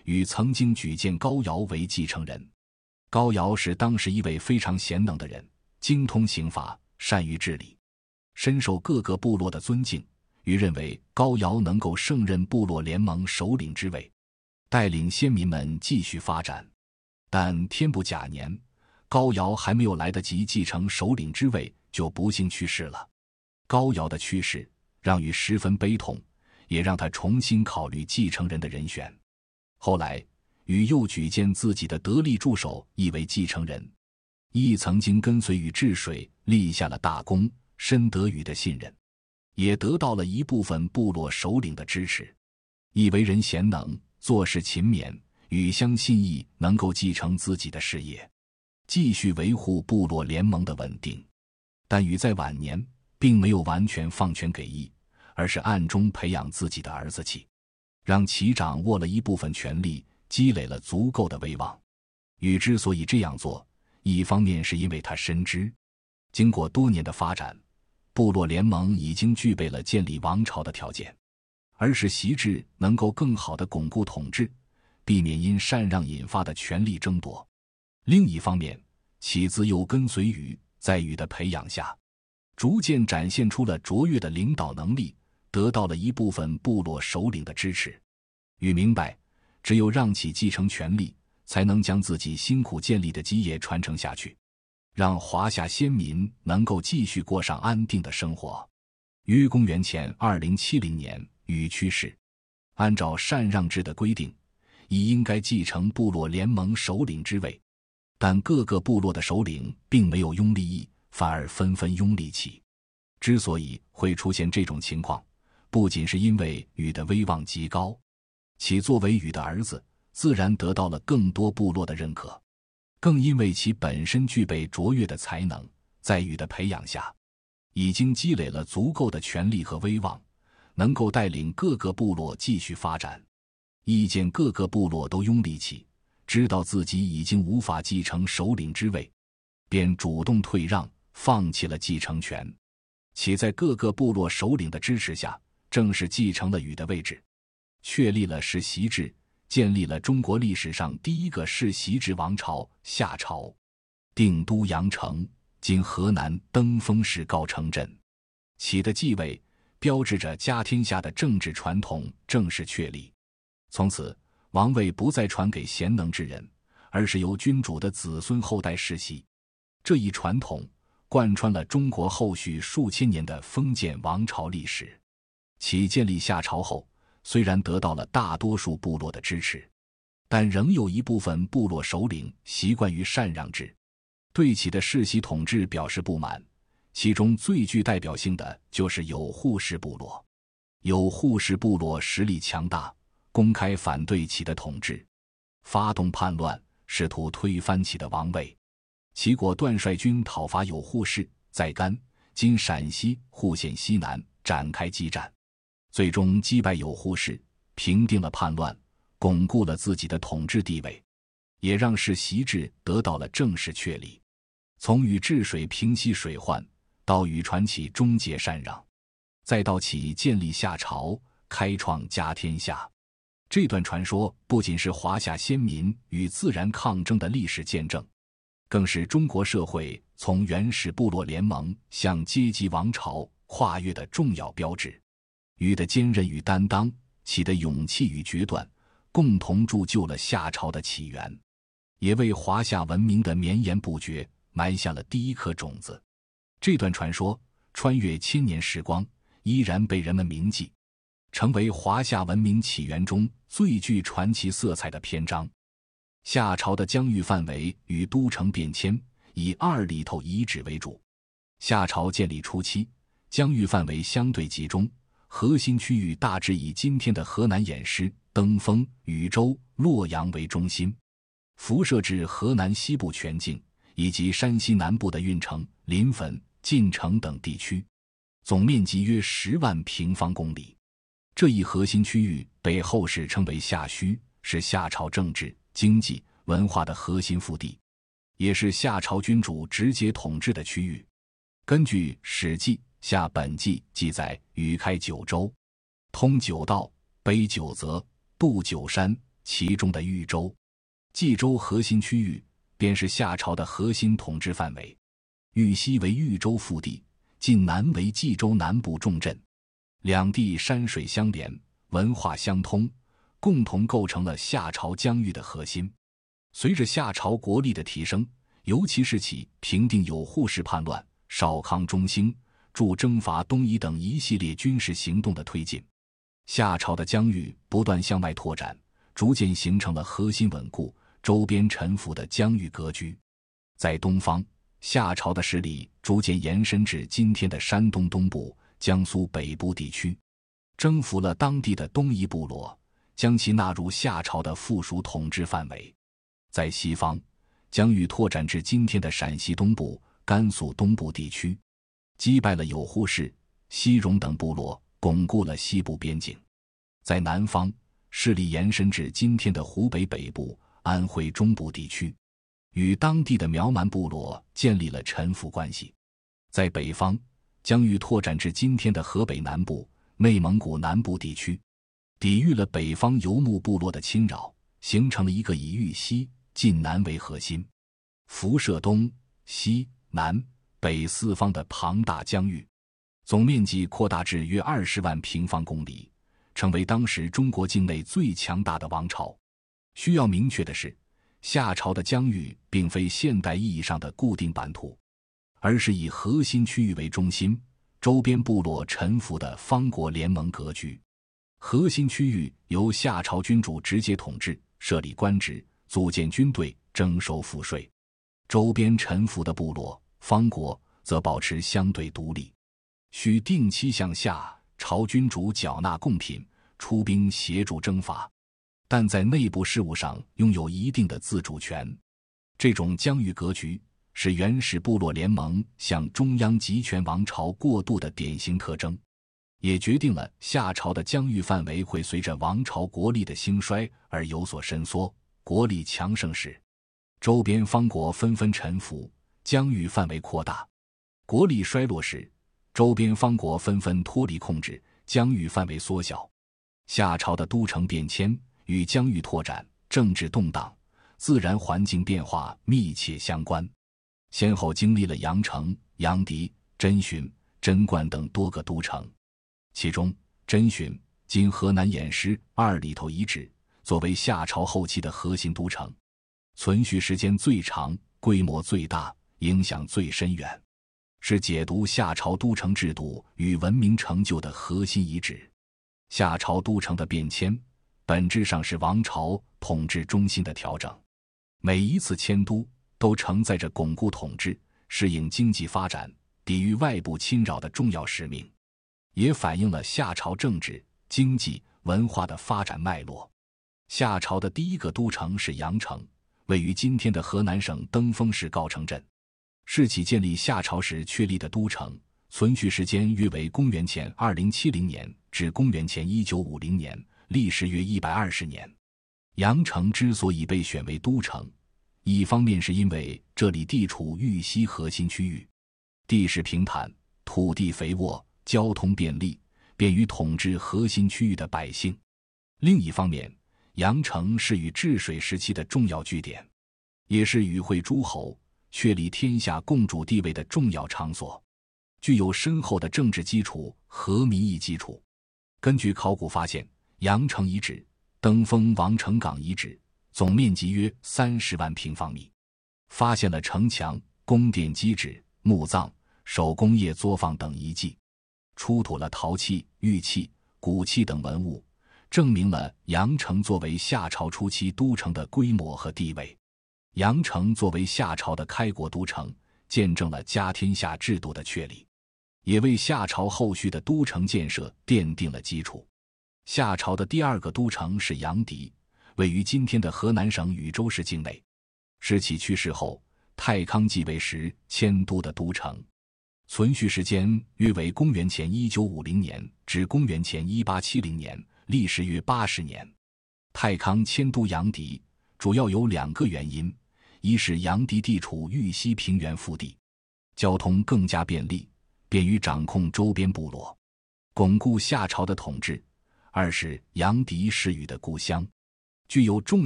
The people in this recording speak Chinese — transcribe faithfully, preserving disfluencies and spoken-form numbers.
禹曾经举荐高尧为继承人。高尧是当时一位非常贤能的人，精通刑法，善于治理，深受各个部落的尊敬。禹认为高尧能够胜任部落联盟首领之位，带领先民们继续发展。但天不甲年，高尧还没有来得及继承首领之位，就不幸去世了。高尧的去世让禹十分悲痛，也让他重新考虑继承人的人选。后来禹又举荐自己的得力助手羿为继承人。羿曾经跟随禹治水，立下了大功，深得禹的信任，也得到了一部分部落首领的支持。羿为人贤能，做事勤勉，禹相信羿能够继承自己的事业，继续维护部落联盟的稳定。但禹在晚年并没有完全放权给羿，而是暗中培养自己的儿子契，让其掌握了一部分权力，积累了足够的威望。禹之所以这样做，一方面是因为他深知，经过多年的发展，部落联盟已经具备了建立王朝的条件，而使习制能够更好地巩固统治，避免因禅让引发的权力争夺。另一方面，契自幼跟随禹，在禹的培养下，逐渐展现出了卓越的领导能力，得到了一部分部落首领的支持。禹明白，只有让契继承权力，才能将自己辛苦建立的基业传承下去，让华夏先民能够继续过上安定的生活。于公元前二零七零年，禹去世。按照禅让制的规定，羿应该继承部落联盟首领之位，但各个部落的首领并没有拥立羿，反而纷纷拥立契。之所以会出现这种情况，不仅是因为禹的威望极高，契作为禹的儿子，自然得到了更多部落的认可，更因为其本身具备卓越的才能，在禹的培养下，已经积累了足够的权力和威望，能够带领各个部落继续发展。羿见各个部落都拥立契，知道自己已经无法继承首领之位，便主动退让，放弃了继承权。且在各个部落首领的支持下，正式继承了禹的位置，确立了世袭制，建立了中国历史上第一个世袭制王朝夏朝，定都阳城，今河南登封市高城镇。契的继位标志着家天下的政治传统正式确立，从此王位不再传给贤能之人，而是由君主的子孙后代世袭。这一传统贯穿了中国后续数千年的封建王朝历史。契建立夏朝后，虽然得到了大多数部落的支持，但仍有一部分部落首领习惯于禅让制，对契的世袭统治表示不满。其中最具代表性的就是有户氏部落。有户氏部落实力强大，公开反对契的统治，发动叛乱，试图推翻契的王位。齐果断率军讨伐有户氏，在甘（今陕西户县西南）展开激战，最终击败有户氏，平定了叛乱，巩固了自己的统治地位，也让世袭制得到了正式确立。从禹治水平息水患，到禹传契终结禅让，再到契建立夏朝，开创家天下，这段传说不仅是华夏先民与自然抗争的历史见证，更是中国社会从原始部落联盟向阶级王朝跨越的重要标志。禹的坚韧与担当，契的勇气与决断，共同铸就了夏朝的起源，也为华夏文明的绵延不绝埋下了第一颗种子。这段传说穿越千年时光，依然被人们铭记，成为华夏文明起源中最具传奇色彩的篇章。夏朝的疆域范围与都城变迁，以二里头遗址为主。夏朝建立初期，疆域范围相对集中，核心区域大致以今天的河南偃师、登封、禹州、洛阳为中心，辐射至河南西部全境，以及山西南部的运城、临汾、晋城等地区，总面积约十万平方公里。这一核心区域被后世称为夏墟，是夏朝政治、经济、文化的核心腹地，也是夏朝君主直接统治的区域。根据《史记·夏本纪》记载，禹开九州，通九道，北九泽，渡九山， 其中的豫州、冀州核心区域便是夏朝的核心统治范围。豫西为豫州腹地，晋南为冀州南部重镇，两地山水相连，文化相通，共同构成了夏朝疆域的核心。随着夏朝国力的提升，尤其是其平定有扈氏叛乱、少康中兴、助征伐东夷等一系列军事行动的推进，夏朝的疆域不断向外拓展，逐渐形成了核心稳固、周边臣服的疆域格局。在东方，夏朝的势力逐渐延伸至今天的山东东部、江苏北部地区，征服了当地的东夷部落，将其纳入夏朝的附属统治范围。在西方，疆域拓展至今天的陕西东部、甘肃东部地区，击败了有扈氏、西戎等部落，巩固了西部边境。在南方，势力延伸至今天的湖北北部、安徽中部地区，与当地的苗蛮部落建立了臣服关系。在北方，疆域拓展至今天的河北南部、内蒙古南部地区，抵御了北方游牧部落的侵扰，形成了一个以豫西、晋南为核心，辐射东西南北四方的庞大疆域，总面积扩大至约二十万平方公里，成为当时中国境内最强大的王朝。需要明确的是，夏朝的疆域并非现代意义上的固定版图，而是以核心区域为中心，周边部落臣服的方国联盟格局。核心区域由夏朝君主直接统治，设立官职，组建军队，征收赋税。周边臣服的部落方国则保持相对独立，需定期向夏朝君主缴纳贡品，出兵协助征伐，但在内部事务上拥有一定的自主权。这种疆域格局是原始部落联盟向中央集权王朝过渡的典型特征，也决定了夏朝的疆域范围会随着王朝国力的兴衰而有所伸缩。国力强盛时，周边方国纷纷臣服，疆域范围扩大；国力衰落时，周边方国纷纷脱离控制，疆域范围缩小。夏朝的都城变迁与疆域拓展、政治动荡、自然环境变化密切相关，先后经历了阳城、阳翟、真寻、贞观等多个都城。其中，真寻（今河南偃师二里头遗址）作为夏朝后期的核心都城，存续时间最长，规模最大，影响最深远，是解读夏朝都城制度与文明成就的核心遗址。夏朝都城的变迁本质上是王朝统治中心的调整，每一次迁都都承载着巩固统治、适应经济发展、抵御外部侵扰的重要使命，也反映了夏朝政治、经济、文化的发展脉络。夏朝的第一个都城是阳城，位于今天的河南省登封市诰城镇，是其建立夏朝时确立的都城，存续时间约为公元前二零七零年至公元前一九五零年，历时约一百二十年。阳城之所以被选为都城，一方面是因为这里地处豫西核心区域，地势平坦，土地肥沃，交通便利，便于统治核心区域的百姓；另一方面，阳城是禹治水时期的重要据点，也是禹会诸侯确立天下共主地位的重要场所，具有深厚的政治基础和民意基础。根据考古发现，阳城遗址、登封王城岗遗址总面积约三十万平方米，发现了城墙、宫殿基址、墓葬、手工业作坊等遗迹，出土了陶器、玉器、骨器等文物，证明了阳城作为夏朝初期都城的规模和地位。阳城作为夏朝的开国都城，见证了家天下制度的确立，也为夏朝后续的都城建设奠定了基础。夏朝的第二个都城是阳翟，位于今天的河南省禹州市境内，是其去世后太康继位时迁都的都城，存续时间约为公元前一九五零年至公元前一八七零年，历时约八十年。太康迁都阳翟主要有两个原因：一是阳翟地处豫西平原腹地，交通更加便利，便于掌控周边部落，巩固夏朝的统治；二是阳翟是禹的故乡， 具有重